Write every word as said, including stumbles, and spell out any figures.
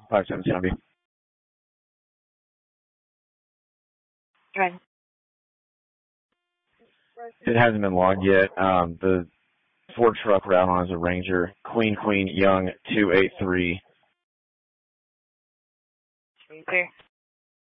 five seven C on B. Right. It hasn't been logged yet. Um, the Ford truck we're out on is a Ranger. Queen Queen Young two eight three. Super.